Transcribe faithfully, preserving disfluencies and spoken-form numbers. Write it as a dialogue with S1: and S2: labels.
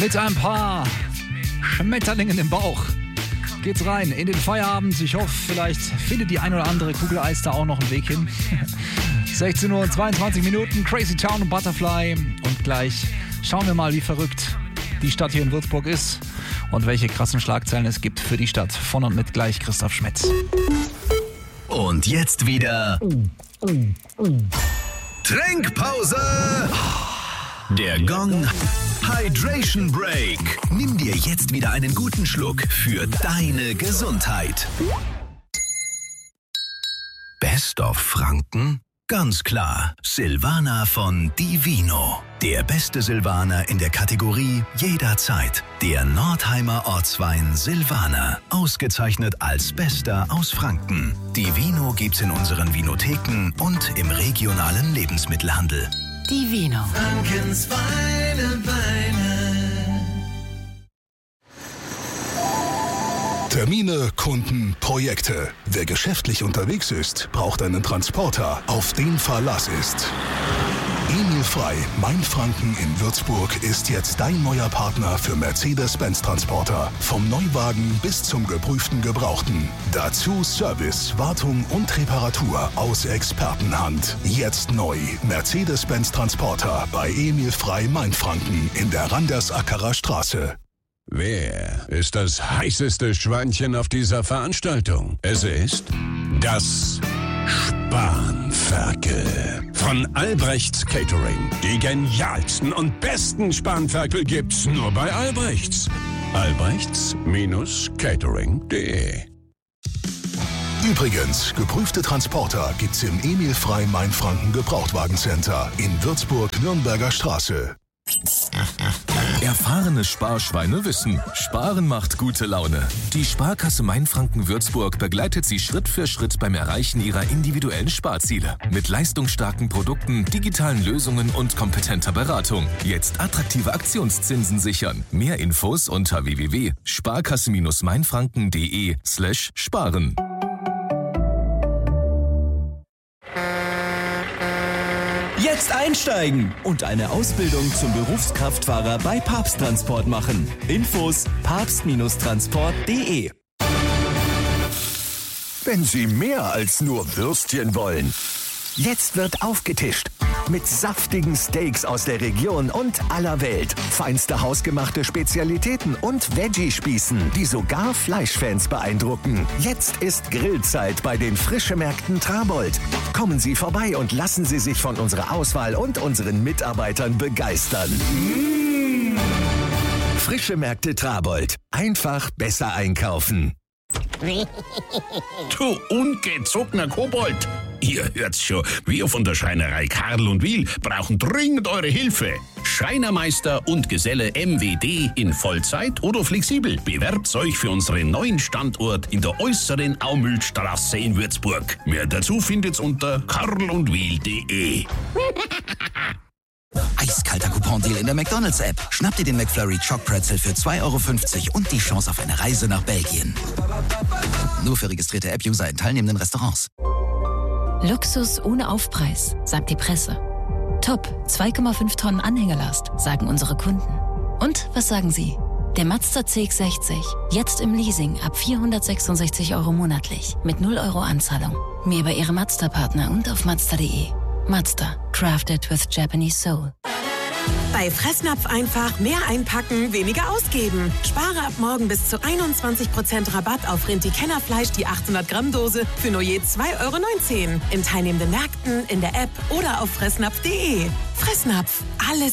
S1: Mit ein paar Schmetterlingen im Bauch geht's rein in den Feierabend. Ich hoffe, vielleicht findet die ein oder andere Kugel Eis da auch noch einen Weg hin. sechzehn Uhr zweiundzwanzig Minuten, Crazy Town und Butterfly. Und gleich schauen wir mal, wie verrückt die Stadt hier in Würzburg ist und welche krassen Schlagzeilen es gibt für die Stadt. Von und mit gleich Christoph Schmetz.
S2: Und jetzt wieder Trinkpause. Der Gong Hydration Break. Nimm dir jetzt wieder einen guten Schluck für deine Gesundheit. Best of Franken? Ganz klar, Silvaner von Divino. Der beste Silvaner in der Kategorie jederzeit. Der Nordheimer Ortswein Silvaner. Ausgezeichnet als Bester aus Franken. Divino gibt's in unseren Vinotheken und im regionalen Lebensmittelhandel.
S3: Divino.
S2: Frankens Weine, Weine.
S4: Termine, Kunden, Projekte. Wer geschäftlich unterwegs ist, braucht einen Transporter, auf den Verlass ist. Emil Frei, Mainfranken in Würzburg, ist jetzt dein neuer Partner für Mercedes-Benz-Transporter. Vom Neuwagen bis zum geprüften Gebrauchten. Dazu Service, Wartung und Reparatur aus Expertenhand. Jetzt neu. Mercedes-Benz-Transporter bei Emil Frei, Mainfranken in der Randersackerer Straße.
S5: Wer ist das heißeste Schweinchen auf dieser Veranstaltung? Es ist das Spanferkel von Albrechts Catering. Die genialsten und besten Spanferkel gibt's nur bei Albrechts. albrechts Catering punkt de.
S4: Übrigens, geprüfte Transporter gibt's im Emil Frei Mainfranken Gebrauchtwagencenter in Würzburg-Nürnberger Straße.
S6: Erfahrene Sparschweine wissen, Sparen macht gute Laune. Die Sparkasse Mainfranken Würzburg begleitet Sie Schritt für Schritt beim Erreichen Ihrer individuellen Sparziele. Mit leistungsstarken Produkten, digitalen Lösungen und kompetenter Beratung. Jetzt attraktive Aktionszinsen sichern. Mehr Infos unter w w w punkt sparkasse mainfranken punkt de slash sparen.
S7: Jetzt einsteigen und eine Ausbildung zum Berufskraftfahrer bei Papst Transport machen. Infos papst transport punkt de.
S8: Wenn Sie mehr als nur Würstchen wollen. Jetzt wird aufgetischt. Mit saftigen Steaks aus der Region und aller Welt. Feinste hausgemachte Spezialitäten und Veggie-Spießen, die sogar Fleischfans beeindrucken. Jetzt ist Grillzeit bei den Frischemärkten Trabold. Kommen Sie vorbei und lassen Sie sich von unserer Auswahl und unseren Mitarbeitern begeistern. Mmh. Frischemärkte Trabold. Einfach besser einkaufen.
S9: Du ungezogener Kobold! Ihr hört's schon, wir von der Schreinerei Karl und Wiel brauchen dringend eure Hilfe. Schreinermeister und Geselle M W D in Vollzeit oder flexibel. Bewerbt euch für unseren neuen Standort in der äußeren Aumühlstraße in Würzburg. Mehr dazu findet's unter karlundwiel punkt de.
S10: Eiskalter Coupon-Deal in der McDonalds-App. Schnapp dir den McFlurry Choc Pretzel für zwei Euro fünfzig und die Chance auf eine Reise nach Belgien. Nur für registrierte App-User in teilnehmenden Restaurants.
S3: Luxus ohne Aufpreis, sagt die Presse. Top, zwei Komma fünf Tonnen Anhängelast, sagen unsere Kunden. Und was sagen Sie? Der Mazda C X sechzig, jetzt im Leasing ab vierhundertsechsundsechzig Euro monatlich, mit null Euro Anzahlung. Mehr bei Ihrem Mazda-Partner und auf mazda punkt de. Mazda, crafted with Japanese soul.
S11: Bei Fressnapf einfach mehr einpacken, weniger ausgeben. Spare ab morgen bis zu einundzwanzig Prozent Rabatt auf Rinti-Kennerfleisch, die achthundert Gramm Dose für nur je zwei Euro neunzehn. In teilnehmenden Märkten, in der App oder auf fressnapf punkt de. Fressnapf, alles